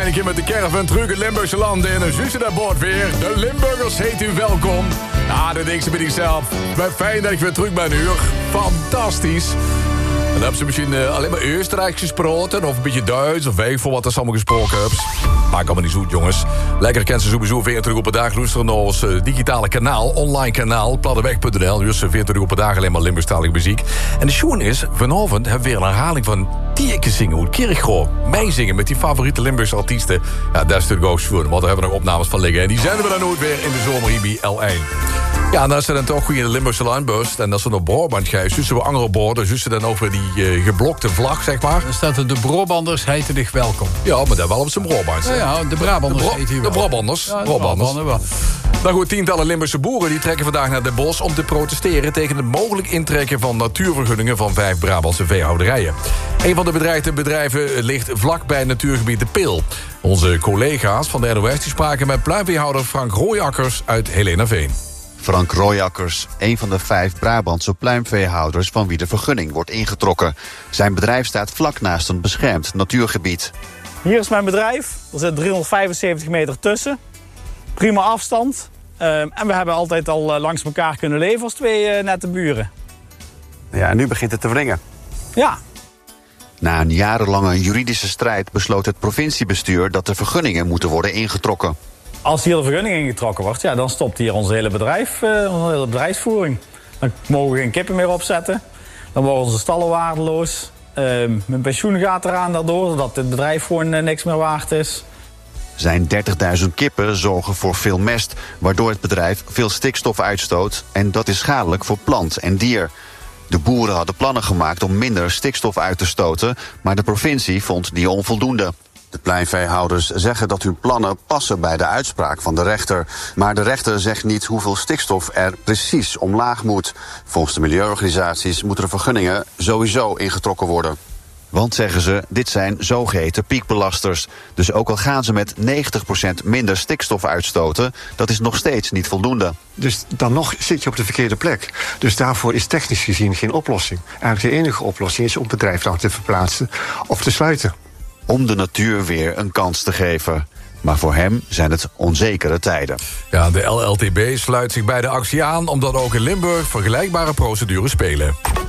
een keer met de caravan terug het Limburgse land in. En zussen daar boord weer. De Limburgers heet u welkom. Ja, dat denk ze bij zichzelf. Fijn dat ik weer terug ben, uur. Fantastisch. En dan hebben ze misschien alleen maar Oostenrijks gesproken. Of een beetje Duits. Of weet ik voor wat ze allemaal gesproken hebben. Maakt allemaal niet zoet, jongens. Lekker kent ze sowieso 24 uur per dag. Luisteren naar ons digitale kanaal. Online kanaal. Platteweg.nl. Dus 24 uur per dag alleen maar Limburgstalige muziek. En de schoen is, vanavond hebben we weer een herhaling van Tierke zingen. Hoe Kirchhoff meezingen met die favoriete Limburgse artiesten. Ja, dat is natuurlijk ook schoon. Want daar hebben we nog opnames van liggen. En die zenden we dan nooit weer in de zomer hier bij L1. Ja, en als ze dan toch goed in de Limburgse lijnbus en als ze naar Brabant gaan, tussen we andere borden, tussen dan over die geblokte vlag, zeg maar. Dan staat er de Brabanders heten dich welkom. Ja, maar dat wel op zijn Brabants. Ja, de Brabanders heet hier wel. De Brabanders. Ja, de Brabanders wel. Nou goed, tientallen Limburgse boeren die trekken vandaag naar Den Bosch om te protesteren tegen het mogelijk intrekken van natuurvergunningen van 5 Brabantse veehouderijen. Een van de bedrijven ligt vlakbij natuurgebied De Pil. Onze collega's van de NOS die spraken met pluimveehouder Frank Rooijakkers uit Helenaveen. Frank Rooijakkers, een van de 5 Brabantse pluimveehouders van wie de vergunning wordt ingetrokken. Zijn bedrijf staat vlak naast een beschermd natuurgebied. Hier is mijn bedrijf. Er zit 375 meter tussen. Prima afstand. En we hebben altijd al langs elkaar kunnen leven als 2 nette buren. Ja, en nu begint het te wringen. Ja. Na een jarenlange juridische strijd besloot het provinciebestuur dat de vergunningen moeten worden ingetrokken. Als hier de vergunning ingetrokken wordt, ja, dan stopt hier ons hele bedrijf, onze hele bedrijfsvoering. Dan mogen we geen kippen meer opzetten. Dan worden onze stallen waardeloos. Mijn pensioen gaat eraan daardoor, zodat het bedrijf gewoon niks meer waard is. Zijn 30.000 kippen zorgen voor veel mest, waardoor het bedrijf veel stikstof uitstoot. En dat is schadelijk voor plant en dier. De boeren hadden plannen gemaakt om minder stikstof uit te stoten, maar de provincie vond die onvoldoende. De pluimveehouders zeggen dat hun plannen passen bij de uitspraak van de rechter. Maar de rechter zegt niet hoeveel stikstof er precies omlaag moet. Volgens de milieuorganisaties moeten de vergunningen sowieso ingetrokken worden. Want, zeggen ze, dit zijn zogeheten piekbelasters. Dus ook al gaan ze met 90% minder stikstof uitstoten, dat is nog steeds niet voldoende. Dus dan nog zit je op de verkeerde plek. Dus daarvoor is technisch gezien geen oplossing. Eigenlijk de enige oplossing is om het bedrijf dan te verplaatsen of te sluiten. Om de natuur weer een kans te geven. Maar voor hem zijn het onzekere tijden. Ja, de LLTB sluit zich bij de actie aan, omdat ook in Limburg vergelijkbare procedures spelen.